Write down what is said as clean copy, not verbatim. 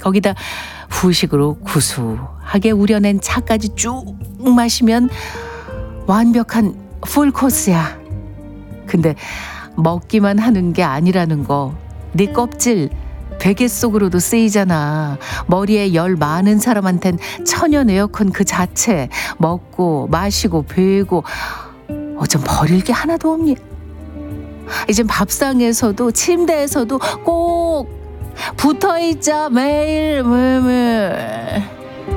거기다 후식으로 구수하게 우려낸 차까지 쭉 마시면 완벽한 풀코스야. 근데 먹기만 하는 게 아니라는 거. 네 껍질 베개 속으로도 쓰이잖아. 머리에 열 많은 사람한텐 천연 에어컨 그 자체. 먹고 마시고 베고 어쩜 버릴 게 하나도 없니? 이젠 밥상에서도 침대에서도 꼭 붙어있자. 매일 매일.